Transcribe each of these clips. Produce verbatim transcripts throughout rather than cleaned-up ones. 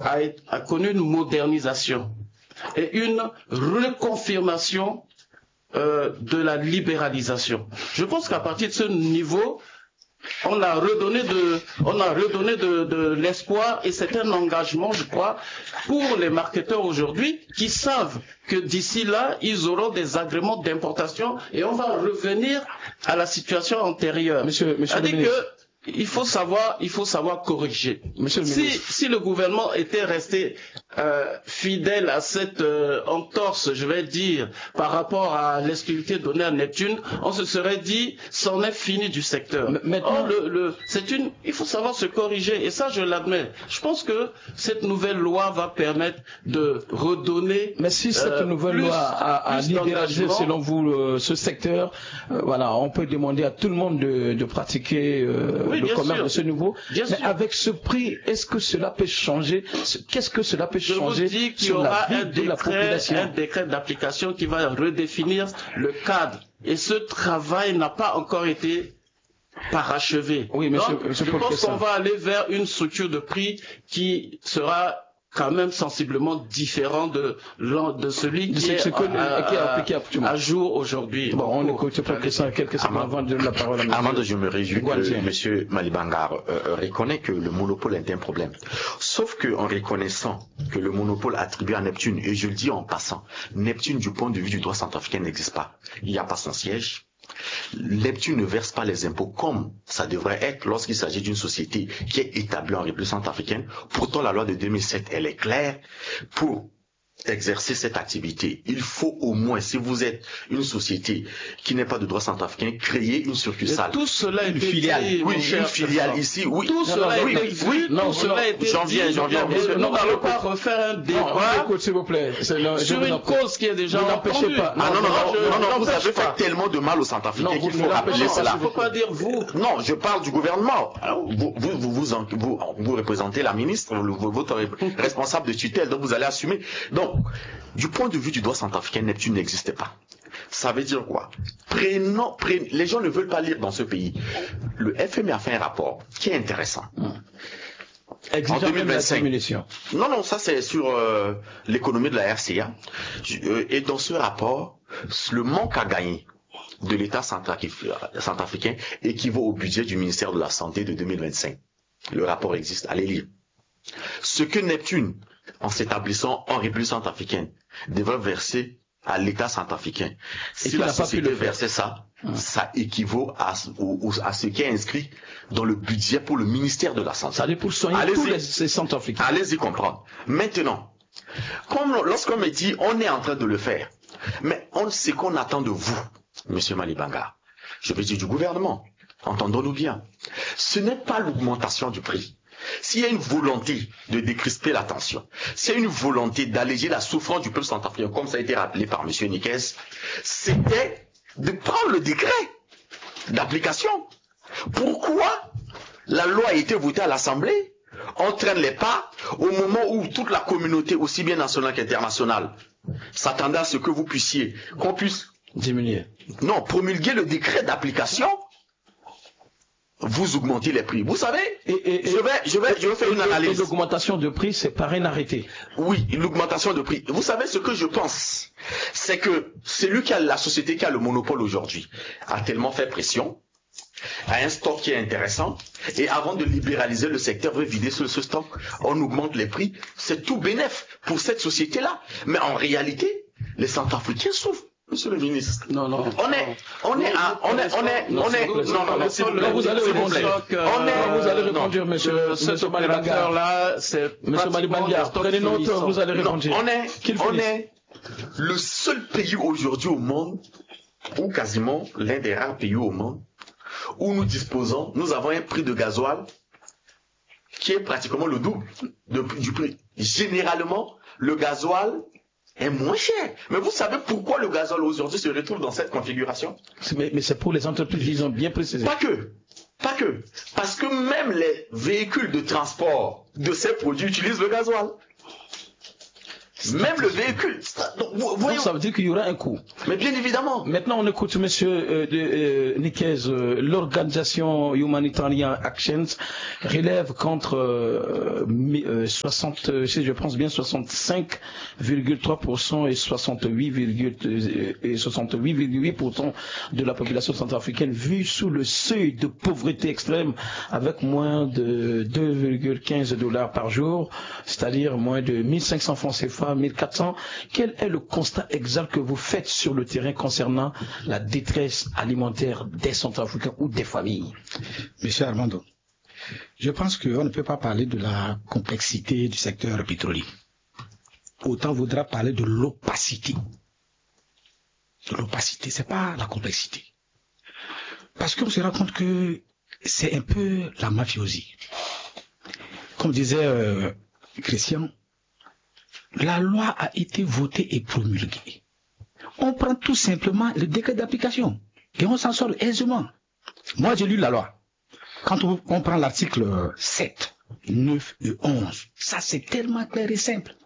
a, a connu une modernisation et une reconfirmation euh, de la libéralisation. Je pense qu'à partir de ce niveau, on a redonné de, on a redonné de, de l'espoir et c'est un engagement, je crois, pour les marketeurs aujourd'hui qui savent que d'ici là, ils auront des agréments d'importation et on va revenir à la situation antérieure. Monsieur, monsieur le ministre. Il faut savoir, il faut savoir corriger. Monsieur le si, ministre. si le gouvernement était resté euh, fidèle à cette euh, entorse, je vais dire, par rapport à l'exclusivité donnée à Neptune, on se serait dit, c'en est fini du secteur. Maintenant, le, le, c'est une, il faut savoir se corriger, et ça, je l'admets. Je pense que cette nouvelle loi va permettre de redonner. Mais si cette euh, nouvelle plus, loi a, a libéralisé, selon vous, euh, ce secteur, euh, voilà, on peut demander à tout le monde de, de pratiquer. Euh, Oui, le commerce sûr. de ce niveau, bien mais sûr. avec ce prix, est-ce que cela peut changer? Qu'est-ce que cela peut Je changer vous dis qu'il y sur aura la vie un de la décret, population? un décret d'application qui va redéfinir le cadre. Et ce travail n'a pas encore été parachevé. Oui, monsieur, Donc, monsieur je Paul pense Kessin. qu'on va aller vers une structure de prix qui sera quand même sensiblement différent de, de celui qui est, ce que, à, qui est appliqué actuellement. à jour aujourd'hui. Bon, on écoute Paul Kessin quelques secondes avant de la parole à Armand, je me réjouis Guantien. que M. Malibangar euh, reconnaît que le monopole est un problème. Sauf que en reconnaissant que le monopole attribué à Neptune, et je le dis en passant, Neptune du point de vue du droit centrafricain n'existe pas. Il n'y a pas son siège. Neptune ne verse pas les impôts comme ça devrait être lorsqu'il s'agit d'une société qui est établie en République centrafricaine. Pourtant, la loi de deux mille sept, elle est claire. Pour exercer cette activité, il faut au moins, si vous êtes une société qui n'est pas de droit centrafricain, créer une succursale. Tout cela est une filiale. Dit, oui, une filiale ici. Oui. Tout cela a oui, été oui, non, tout cela a été j'en viens, j'en viens. Nous n'allons pas refaire un débat s'il vous plaît. Là, sur une cause qui est déjà entendue. Pas. Ah non, non, non, non, non, non vous avez fait tellement de mal aux Centrafricains qu'il faut rappeler cela. Il ne faut pas dire vous. Non, je parle du gouvernement. Alors, vous, vous, vous, vous, vous, vous représentez la ministre, votre responsable de tutelle, donc vous allez assumer. Donc, du point de vue du droit centrafricain, Neptune n'existe pas. Ça veut dire quoi? Prenons, prenons, les gens ne veulent pas lire dans ce pays. Le F M I a fait un rapport qui est intéressant. En deux mille vingt-cinq. Non, non, ça c'est sur euh, l'économie de la R C A. Et dans ce rapport, le manque à gagner de l'État centrafricain équivaut au budget du ministère de la Santé de deux mille vingt-cinq. Le rapport existe, allez lire. Ce que Neptune, en s'établissant en République centrafricaine, devrait verser à l'État centrafricain. Si la société versait ça, mmh. ça équivaut à, au, à ce qui est inscrit dans le budget pour le ministère de la Santé. Ça allait pour soigner tous les, ces centrafricains. Allez-y comprendre. Maintenant, comme lorsqu'on me dit on est en train de le faire, mais on sait qu'on attend de vous, Monsieur Malibangar, je veux dire du gouvernement, entendons-nous bien, ce n'est pas l'augmentation du prix. S'il y a une volonté de décrisper la tension, s'il y a une volonté d'alléger la souffrance du peuple centrafricain, comme ça a été rappelé par M. Nikes, c'était de prendre le décret d'application. Pourquoi la loi a été votée à l'Assemblée? On traîne les pas au moment où toute la communauté, aussi bien nationale qu'internationale, s'attendait à ce que vous puissiez, qu'on puisse diminuer. Non, promulguer le décret d'application. Vous augmentez les prix. Vous savez, et, et, je vais, je vais, je vais faire une analyse. L'augmentation de prix, c'est par un arrêté. Oui, l'augmentation de prix. Vous savez ce que je pense, c'est que celui qui a la société qui a le monopole aujourd'hui a tellement fait pression, a un stock qui est intéressant, et avant de libéraliser le secteur, veut vider ce, ce stock, on augmente les prix. C'est tout bénef pour cette société-là. Mais en réalité, les Centrafricains souffrent. Monsieur le ministre. Non, non. On est, on est, à, on est, on est, on est, non, non, s'il vous plaît, vous allez répondre. On est, vous allez répondre, monsieur, monsieur Malibangar. là, c'est monsieur Malibangar. Prenez note, vous allez répondre. On est, on est le seul pays aujourd'hui au monde, ou quasiment l'un des rares pays au monde, où nous disposons, nous avons un prix de gasoil qui est pratiquement le double de, du prix. Généralement, le gasoil est moins cher. Mais vous savez pourquoi le gazole aujourd'hui se retrouve dans cette configuration? Mais, mais c'est pour les entreprises, ils ont bien précisé. Pas que. Pas que. Parce que même les véhicules de transport de ces produits utilisent le gasoil. Même le véhicule. Donc, vous, voyez, donc ça veut dire qu'il y aura un coût. Mais bien évidemment. Maintenant, on écoute Monsieur euh, euh, Nicaise. Euh, L'organisation Humanitarian Actions relève qu'entre euh, euh, soixante, si je pense bien, soixante-cinq virgule trois pour cent et soixante-huit virgule huit pour cent de la population centrafricaine vit sous le seuil de pauvreté extrême, avec moins de deux virgule quinze dollars par jour, c'est-à-dire moins de mille cinq cents francs C F A, mille quatre cents. Quel est le constat exact que vous faites sur le terrain concernant la détresse alimentaire des Centrafricains ou des familles? Monsieur Armando, je pense qu'on ne peut pas parler de la complexité du secteur pétrolier. Autant voudra parler de l'opacité. De l'opacité, c'est pas la complexité. Parce qu'on se rend compte que c'est un peu la mafiosie. Comme disait euh, Christian, la loi a été votée et promulguée. On prend tout simplement le décret d'application et on s'en sort aisément. Moi, j'ai lu la loi. Quand on, on prend l'article sept, neuf et onze, ça c'est tellement clair et simple.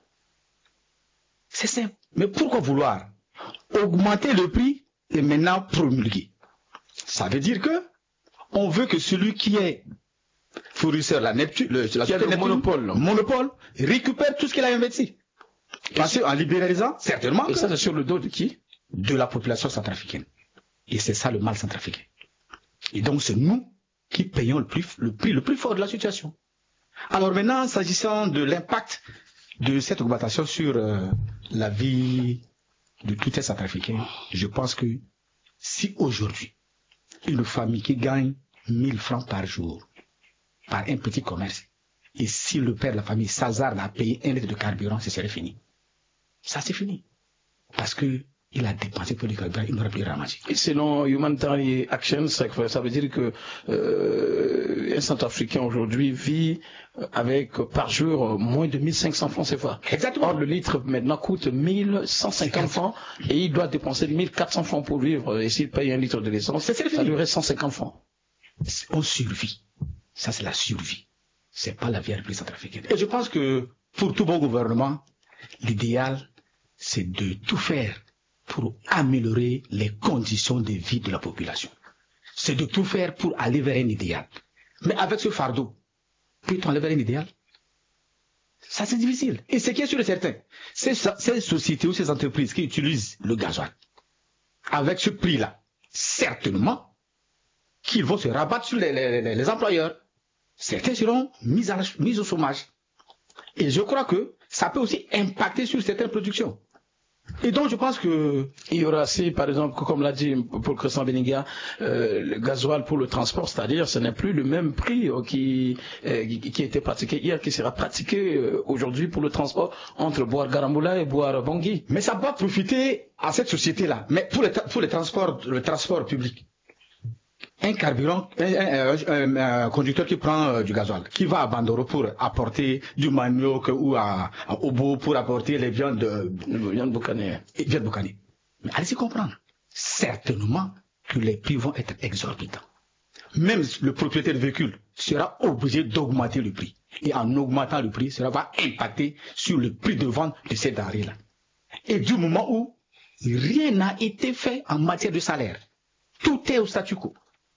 C'est simple. Mais pourquoi vouloir augmenter le prix et maintenant promulguer? Ça veut dire que on veut que celui qui est fournisseur, la Neptune, le, la qui a le Neptune, monopole, monopole, récupère tout ce qu'il a investi. Parce qu'en libéralisant, certainement. Et ça, c'est sur le dos de qui? De la population centrafricaine. Et c'est ça le mal centrafricain. Et donc, c'est nous qui payons le prix, le prix le plus fort de la situation. Alors maintenant, s'agissant de l'impact de cette augmentation sur euh, la vie de tout les Centrafricains, je pense que si aujourd'hui, une famille qui gagne mille francs par jour, par un petit commerce, et si le père de la famille s'hasarde à payer un litre de carburant, ce serait fini. Ça, c'est fini. Parce que il a dépensé pour le carburant, il n'aurait plus ramassé. Et selon Humanitarian Action, ça veut dire que euh, un Centrafricain aujourd'hui vit avec par jour moins de mille cinq cents francs C F A. Exactement. Or, le litre maintenant coûte mille cent cinquante francs et il doit dépenser mille quatre cents francs pour vivre. Et s'il paye un litre de l'essence, ça lui reste cent cinquante francs. On survit. Ça, c'est la survie. C'est pas la vie République centrafricaine. Et je pense que pour tout bon gouvernement, l'idéal, c'est de tout faire pour améliorer les conditions de vie de la population. C'est de tout faire pour aller vers un idéal. Mais avec ce fardeau, peut-on aller vers un idéal? Ça, c'est difficile. Et ce qui est sûr et certain, c'est ces sociétés ou ces entreprises qui utilisent le gasoil, avec ce prix-là, certainement qu'ils vont se rabattre sur les, les, les, les employeurs. Certains seront mis, à la, mis au chômage. Et je crois que ça peut aussi impacter sur certaines productions. Et donc je pense que il y aura aussi, par exemple, comme l'a dit pour Christian Beninga, euh, le gasoil pour le transport, c'est-à-dire ce n'est plus le même prix euh, qui, euh, qui a été pratiqué hier, qui sera pratiqué euh, aujourd'hui pour le transport entre Boire Garamboula et Boire Bangui. Mais ça va profiter à cette société-là. Mais pour le, pour le transport, le transport public, un carburant, un, un, un, un conducteur qui prend euh, du gasoil, qui va à Bandoro pour apporter du manioc ou à, à Obo pour apporter les viandes de viande boucanée. Viande boucanée. Mais allez-y comprendre. Certainement que les prix vont être exorbitants. Même le propriétaire de véhicule sera obligé d'augmenter le prix. Et en augmentant le prix, cela va impacter sur le prix de vente de ces denrées-là. Et du moment où rien n'a été fait en matière de salaire, tout est au statu quo.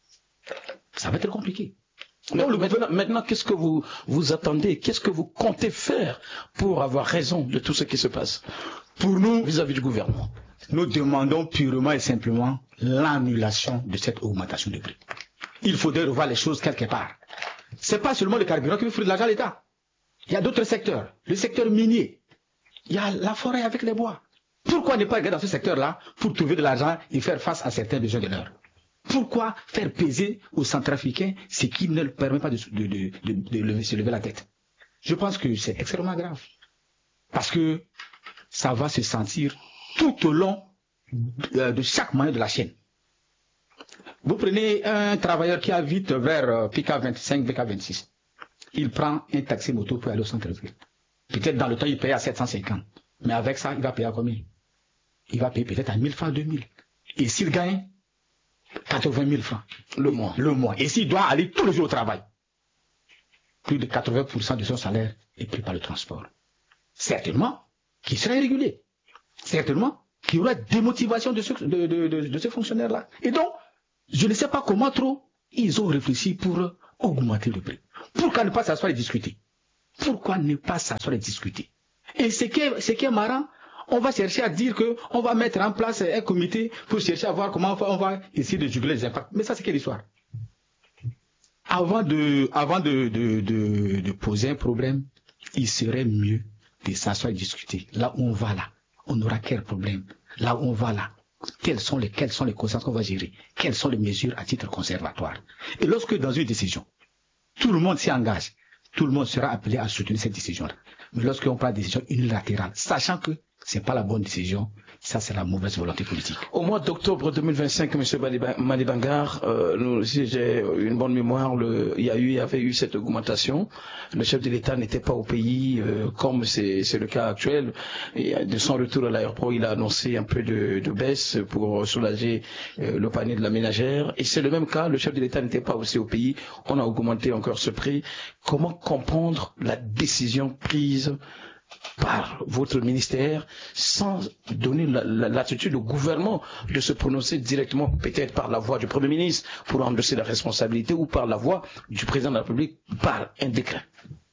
Ça va être compliqué. Mais le maintenant, maintenant qu'est-ce que vous, vous attendez? Qu'est-ce que vous comptez faire pour avoir raison de tout ce qui se passe? Pour nous, vis-à-vis du gouvernement, nous demandons purement et simplement l'annulation de cette augmentation de prix. Il faudrait revoir les choses quelque part. C'est pas seulement le carburant qui veut faire de l'argent à l'État. Il y a d'autres secteurs. Le secteur minier. Il y a la forêt avec les bois. Pourquoi ne pas regarder dans ce secteur-là pour trouver de l'argent et faire face à certains besoins de l'heure? Pourquoi faire peser aux Centrafricains ce qui ne leur permet pas de, de, de, de, de lever, se lever la tête? Je pense que c'est extrêmement grave. Parce que ça va se sentir tout au long de, de chaque moyen de la chaîne. Vous prenez un travailleur qui habite vers P K vingt-cinq, P K vingt-six. Il prend un taxi moto pour aller au centre-ville. Peut-être dans le temps, il paye à sept cent cinquante. Mais avec ça, il va payer à combien? Il va payer peut-être à mille francs, deux mille. Et s'il gagne quatre-vingt mille francs le mois. Le mois. Et s'il doit aller tous les jours au travail, plus de quatre-vingts pour cent de son salaire est pris par le transport. Certainement qui sera irrégulier. Certainement qu'il y aura démotivation de ce, de, de, de, de ces fonctionnaires-là. Et donc, je ne sais pas comment trop ils ont réfléchi pour augmenter le prix. Pourquoi ne pas s'asseoir et discuter? Pourquoi ne pas s'asseoir et discuter? Et ce qui est, ce qui est marrant, on va chercher à dire que on va mettre en place un comité pour chercher à voir comment on va essayer de juguler les impacts. Mais ça, c'est quelle histoire? Avant de, avant de, de, de, de poser un problème, il serait mieux de s'asseoir et discuter. Là où on va là, on n'aura quel problème. Là où on va là, quelles sont les, quelles sont les conséquences qu'on va gérer? Quelles sont les mesures à titre conservatoire? Et lorsque dans une décision, tout le monde s'y engage, tout le monde sera appelé à soutenir cette décision-là. Mais lorsqu'on prend une décision unilatérale, sachant que c'est pas la bonne décision, ça c'est la mauvaise volonté politique. Au mois d'octobre deux mille vingt-cinq, M. Malibangar, euh, nous, si j'ai une bonne mémoire, le, il y a eu, il y avait eu cette augmentation. Le chef de l'État n'était pas au pays, euh, comme c'est, c'est le cas actuel. Et de son retour à l'aéroport, il a annoncé un peu de, de baisse pour soulager euh, le panier de la ménagère. Et c'est le même cas, le chef de l'État n'était pas aussi au pays. On a augmenté encore ce prix. Comment comprendre la décision prise par votre ministère sans donner la, la, l'attitude au gouvernement de se prononcer directement, peut-être par la voix du Premier ministre pour endosser la responsabilité, ou par la voix du président de la République par un décret?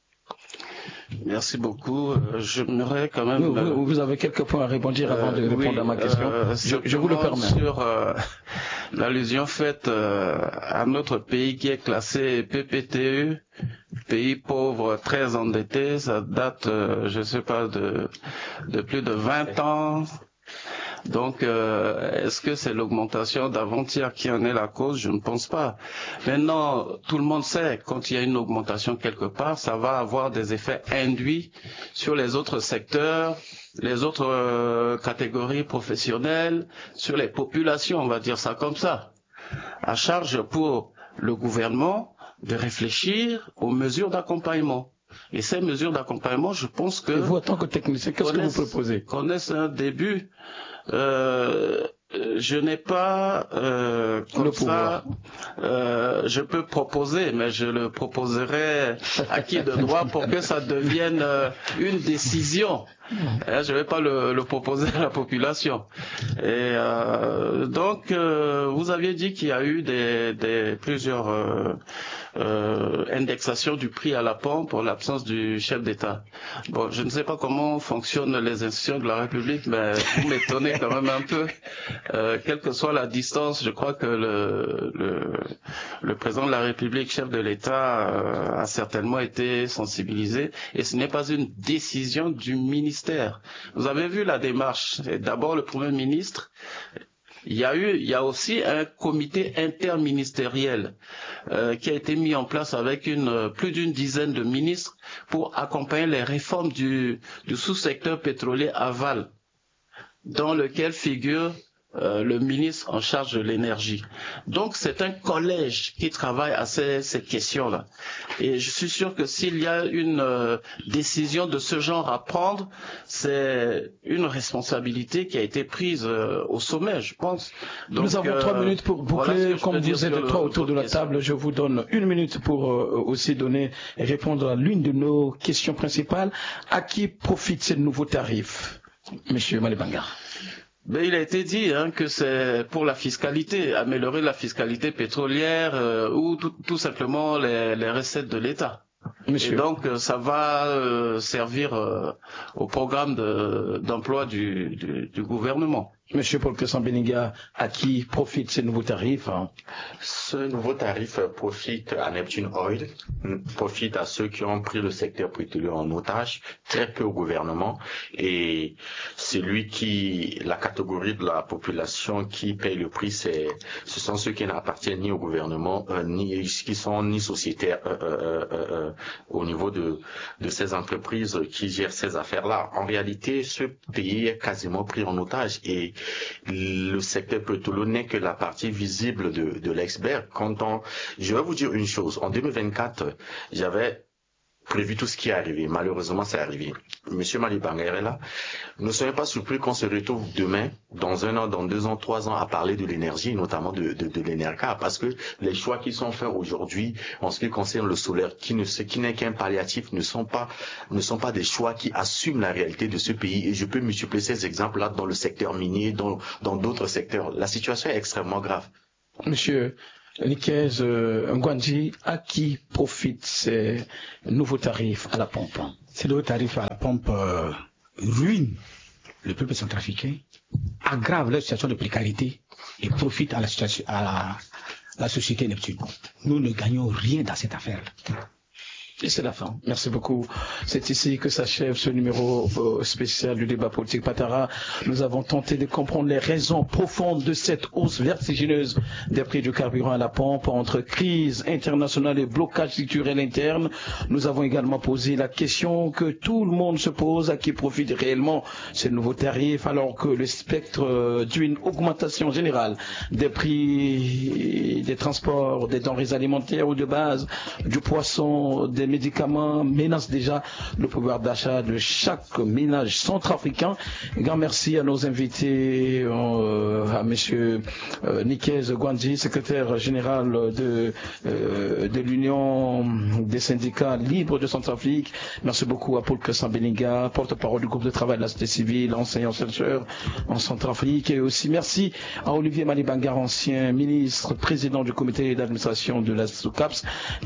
Merci beaucoup. Euh, J'aimerais quand même... Vous, vous, vous avez quelques points à répondre euh, avant de répondre oui, à ma question. Euh, je, je vous le permets. Sur euh, l'allusion faite euh, à notre pays qui est classé P P T E, pays pauvre, très endetté, ça date, euh, je sais pas, de, de plus de vingt ans. Donc, euh, est-ce que c'est l'augmentation d'avant-hier qui en est la cause? Je ne pense pas. Maintenant, tout le monde sait, quand il y a une augmentation quelque part, ça va avoir des effets induits sur les autres secteurs, les autres euh, catégories professionnelles, sur les populations, on va dire ça comme ça. À charge pour le gouvernement de réfléchir aux mesures d'accompagnement. Et ces mesures d'accompagnement, je pense que... Et vous, en tant que technicien, qu'est-ce que vous proposez? Connaissent un début. Euh, je n'ai pas euh, comme le ça, euh, je peux proposer, mais je le proposerai à qui de droit pour que ça devienne euh, une décision. Euh, je ne vais pas le, le proposer à la population. Et euh, donc, euh, vous aviez dit qu'il y a eu des, des plusieurs euh, euh, indexations du prix à la pompe pour l'absence du chef d'État. Bon, je ne sais pas comment fonctionnent les institutions de la République, mais vous m'étonnez quand même un peu. Euh, quelle que soit la distance, je crois que le, le, le président de la République, chef de l'État, euh, a certainement été sensibilisé. Et ce n'est pas une décision du ministère. Vous avez vu la démarche. D'abord, le Premier ministre. Il y a eu, il y a aussi un comité interministériel euh, qui a été mis en place avec une plus d'une dizaine de ministres pour accompagner les réformes du, du sous-secteur pétrolier aval, dans lequel figure euh, le ministre en charge de l'énergie. Donc c'est un collège qui travaille à ces, ces questions-là. Et je suis sûr que s'il y a une euh, décision de ce genre à prendre, c'est une responsabilité qui a été prise euh, au sommet, je pense. Donc, nous avons euh, trois minutes pour boucler. Voilà, comme vous êtes trois autour de la table, je vous donne une minute pour euh, aussi donner et répondre à l'une de nos questions principales. À qui profitent ces nouveaux tarifs, Monsieur Malibangar? Ben, il a été dit hein, que c'est pour la fiscalité, améliorer la fiscalité pétrolière euh, ou tout, tout simplement les, les recettes de l'État. Monsieur. Et donc ça va euh, servir euh, au programme de, d'emploi du, du, du gouvernement. Monsieur Paul Kessan-Beniga, à qui profitent ces nouveaux tarifs hein? Ce nouveau tarif profite à Neptune Oil, profite à ceux qui ont pris le secteur pétrolier en otage, très peu au gouvernement, et celui qui, la catégorie de la population qui paye le prix, c'est, ce sont ceux qui n'appartiennent ni au gouvernement, euh, ni qui sont ni sociétaires euh, euh, euh, euh, au niveau de, de ces entreprises qui gèrent ces affaires-là. En réalité, ce pays est quasiment pris en otage et le secteur pétrolier n'est que la partie visible de, de l'iceberg. Quand on, je vais vous dire une chose, en deux mille vingt-quatre, j'avais prévu tout ce qui est arrivé. Malheureusement, c'est arrivé. Monsieur Malibanga est là. Ne soyez pas surpris qu'on se retrouve demain, dans un an, dans deux ans, trois ans, à parler de l'énergie, notamment de, de, de l'Enerca, parce que les choix qui sont faits aujourd'hui, en ce qui concerne le solaire, qui ne qui n'est qu'un palliatif, ne sont pas, ne sont pas des choix qui assument la réalité de ce pays. Et je peux multiplier ces exemples-là dans le secteur minier, dans, dans d'autres secteurs. La situation est extrêmement grave. Monsieur Nikez euh, Ngwandji, à qui profitent ces nouveaux tarifs à la pompe? Ces nouveaux tarifs à la pompe euh, ruinent le peuple centrafricain, aggravent leur situation de précarité et profitent à la, situation, à la, la société Neptune. Nous ne gagnons rien dans cette affaire. Et c'est la fin. Merci beaucoup. C'est ici que s'achève ce numéro euh, spécial du débat politique Patara. Nous avons tenté de comprendre les raisons profondes de cette hausse vertigineuse des prix du carburant à la pompe entre crise internationale et blocage structurel interne. Nous avons également posé la question que tout le monde se pose, à qui profitent réellement ces nouveaux tarifs, alors que le spectre euh, d'une augmentation générale des prix des transports, des denrées alimentaires ou de base, du poisson, des médicaments menacent déjà le pouvoir d'achat de chaque ménage centrafricain. Grand merci à nos invités, euh, à monsieur euh, Nikez Ngwandji, secrétaire général de, euh, de l'Union des syndicats libres de Centrafrique. Merci beaucoup à Paul Kessambelinga, porte-parole du groupe de travail de la société civile, enseignant-chercheur en Centrafrique. Et aussi merci à Olivier Malibanga, ancien ministre, président du comité d'administration de la SOCAPS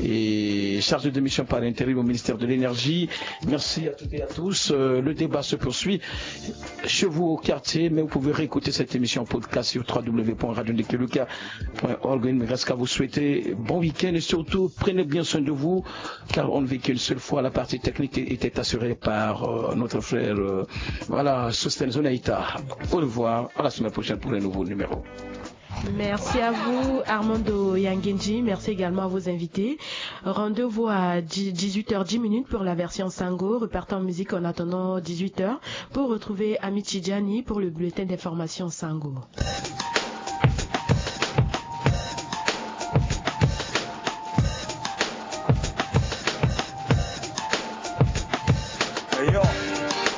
et chargé de mission par l'intérim au ministère de l'énergie. Merci à toutes et à tous. Euh, le débat se poursuit chez vous au quartier, mais vous pouvez réécouter cette émission en podcast sur w w w point radio ndekeluka point org. Il me reste qu'à vous souhaiter bon week-end et surtout prenez bien soin de vous, car on ne vit qu'une seule fois. La partie technique était assurée par euh, notre frère euh, voilà, Sosten Zonaïta. Au revoir, à la semaine prochaine pour un nouveau numéro. Merci à vous, Armando Yangenji. Merci également à vos invités. Rendez-vous à dix-huit heures dix pour la version Sango. Repartons en musique en attendant dix-huit heures pour retrouver Ami Tidjani pour le bulletin d'information Sango.